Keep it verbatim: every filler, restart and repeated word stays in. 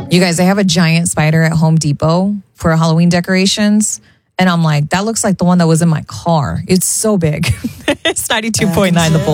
You guys, they have a giant spider at Home Depot for Halloween decorations. And I'm like, that looks like the one that was in my car. It's so big. It's ninety-two point nine The Bull.